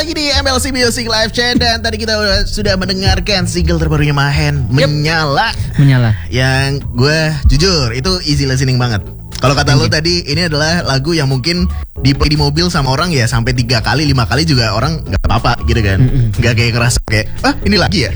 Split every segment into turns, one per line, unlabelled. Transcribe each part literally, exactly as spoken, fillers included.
lagi di M L C Music Live Chat. Dan tadi kita udah, sudah mendengarkan single terbarunya Mahen, Menyala.
Yep. Menyala.
Yang gue jujur itu easy listening banget. Kalau kata lo tadi, ini adalah lagu yang mungkin di, di mobil sama orang ya sampai tiga kali, lima kali juga orang nggak apa-apa gitu kan. Nggak kayak kerasa kayak, ah ini lagi ya.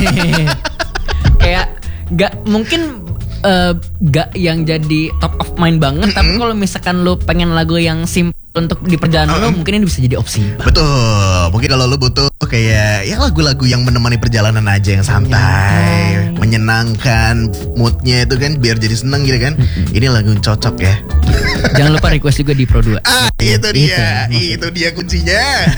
Kayak nggak mungkin uh, nggak yang jadi top of mind banget. Mm-hmm. Tapi kalau misalkan lo pengen lagu yang simple untuk di perjalanan uh-uh. lo, mungkin ini bisa jadi opsi.
Betul. Mungkin kalau lo butuh kayak ya lagu-lagu yang menemani perjalanan aja yang santai, yeah. menyenangkan, moodnya itu kan biar jadi seneng gitu kan. Mm-hmm. Ini lagu yang cocok ya.
Jangan lupa request juga di Pro dua.
Ah, itu dia. Itu, itu dia kuncinya.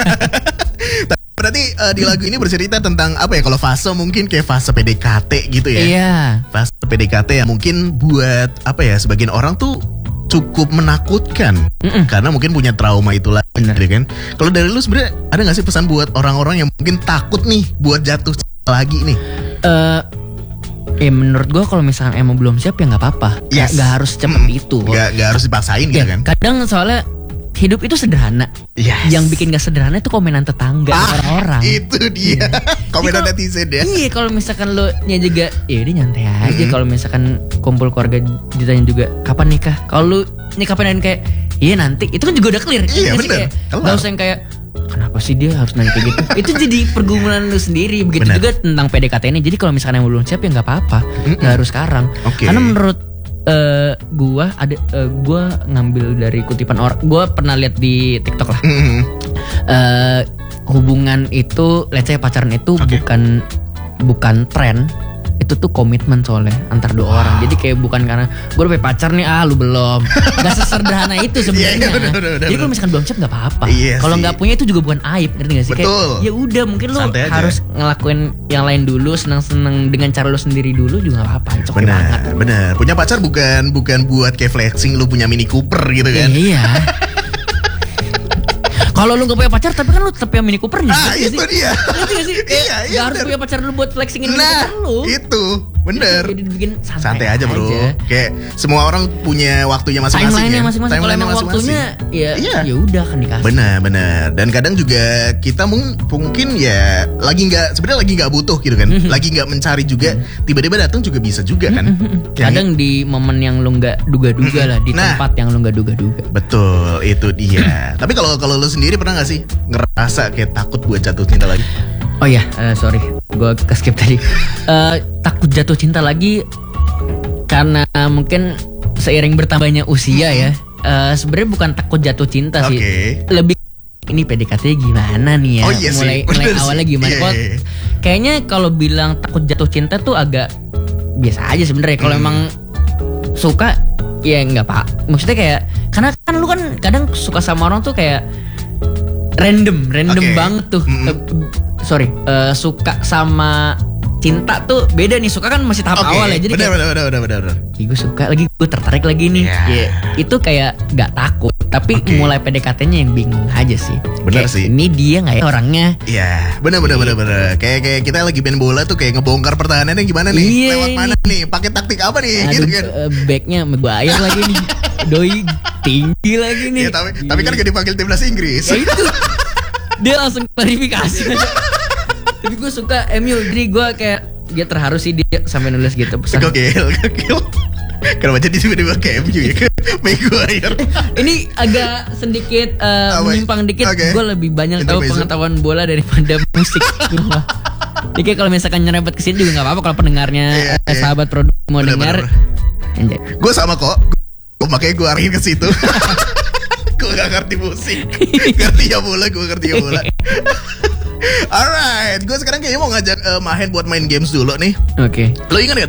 Berarti uh, di lagu ini bercerita tentang apa ya? Kalau fase mungkin kayak fase P D K T gitu ya.
Iya.
Fase P D K T yang mungkin buat apa ya? Sebagian orang tuh cukup menakutkan. Mm-mm. Karena mungkin punya trauma itulah. Bener gitu kan. Kalau dari lu sebenarnya ada nggak sih pesan buat orang-orang yang mungkin takut nih buat jatuh lagi nih?
Uh, ya menurut gue kalau misalkan emang belum siap ya nggak apa-apa.
Yes.
Gak harus cepet mm. itu.
Gak, gak harus dipaksain gitu
ya,
kan.
Kadang soalnya hidup itu sederhana.
Yes.
Yang bikin gak sederhana itu komenan tetangga ah, orang-orang.
Itu dia. Yeah. Komenan
kalo,
netizen ya.
Iya, kalau misalkan lo nya juga ya udah nyantai aja. Mm-hmm. Kalau misalkan kumpul keluarga ditanya juga kapan nikah? Kalau lu nih kapan dan kayak iya nanti, itu kan juga udah clear.
Iya benar.
Gak usah yang kayak kenapa sih dia harus nanya kayak gitu. Itu jadi pergumulan lu sendiri. Begitu bener. Juga tentang P D K T ini. Jadi kalau misalkan yang belum siap ya gak apa-apa. Mm-hmm. Gak harus sekarang. Okay. Karena menurut Uh, gua ada uh, gua ngambil dari kutipan orang, gua pernah lihat di TikTok lah. Mm-hmm. uh, hubungan itu, let's say pacaran itu okay. bukan bukan tren, itu tuh komitmen soalnya antar dua wow. orang. Jadi kayak bukan karena gue udah punya pacar nih, ah lu belum. Gak sesederhana itu sebenarnya. Yeah, yeah, jadi kalau misalkan belum siap nggak apa-apa. Iya kalau nggak punya itu juga bukan aib, ngerti nggak sih?
Betul.
Kayak ya udah mungkin lu harus ngelakuin yang lain dulu, senang-senang dengan cara lu sendiri dulu juga nggak apa-apa. Cok
benar,
banget.
Benar. Punya pacar bukan bukan buat kayak flexing lu punya Mini Cooper gitu kan?
Iya. Kalau lu gak punya pacar tapi kan lu tetap punya Mini Cooper nih.
Ah itu
sih?
dia.
Ngerti gak sih?
Iya, iya.
Gak harus punya pacar lu buat flexingin
nah,
Mini Cooper lu.
Itu bener.
Jadi dibikin santai,
santai aja bro
aja.
Kayak semua orang punya waktunya masing-masing.
Timeline-nya
ya?
masing-masing. Kalau emang waktunya ya iya. ya udah kan dikasih.
Bener bener. Dan kadang juga kita mung- mungkin ya lagi gak, sebenarnya lagi gak butuh gitu kan. Lagi gak mencari juga, tiba-tiba datang juga bisa juga kan.
Kadang di momen yang lu gak duga-duga lah, di
nah,
tempat yang lu gak duga-duga.
Betul, itu dia. Tapi kalau kalau lu sendiri pernah gak sih ngerasa kayak takut buat jatuh cinta lagi?
Oh ya, uh, sorry, gue keskip tadi. uh, Takut jatuh cinta lagi karena mungkin seiring bertambahnya usia ya. Uh, Sebenarnya bukan takut jatuh cinta
okay.
sih, lebih ini P D K T gimana nih ya?
Oh, iya
mulai
sih.
mulai awalnya gimana?
Yeah, yeah, yeah.
Kayaknya kalau bilang takut jatuh cinta tuh agak biasa aja sebenarnya. Kalau hmm. emang suka ya nggak pak. Maksudnya kayak karena kan lu kan kadang suka sama orang tuh kayak random, random okay. banget tuh. Mm. Uh, sorry, uh, suka sama cinta tuh beda nih. Suka kan masih tahap okay. awal ya. Jadi
bener,
kayak,
bener, bener, bener, bener.
gue suka lagi, gue tertarik lagi nih. Yeah. Yeah. Itu kayak gak takut, tapi okay. mulai P D K T-nya yang bingung aja sih.
Bener
kayak,
sih.
Ini dia nggak ya orangnya?
Iya, yeah. bener, bener, bener, bener. Kayak kayak kita lagi main bola tuh kayak ngebongkar pertahanannya gimana nih?
Yeah,
lewat mana nih? Pakai taktik apa nih?
Aduh,
gitu kan?
Uh, backnya Maguire lagi nih. Doi tinggi lagi nih.
Ya, tapi, yeah. tapi kan gak dipanggil timnas Inggris.
Ya itu. Dia langsung klarifikasi. Tapi gue suka M U, jadi gue kayak dia terharu sih dia sampai nulis gitu pesan.
Gokil, gokil. Kenapa jadi tiba-tiba ke M U ya? Maguire.
Ini agak sedikit uh, menyimpang dikit. Okay. Gue lebih banyak tahu pengetahuan bola daripada musik. Jadi kalau misalkan nyerempet kesini juga nggak apa-apa kalau pendengarnya yeah, yeah. sahabat produk mau bener, dengar.
Gue sama kok. Makanya gue arahin ke situ. Gue gak ngerti musik. Ngerti ya bola, gue ngerti ya bola. Alright, gue sekarang kayaknya mau ngajak uh, Mahen buat main games dulu nih.
Oke. Okay.
Lo ingat gak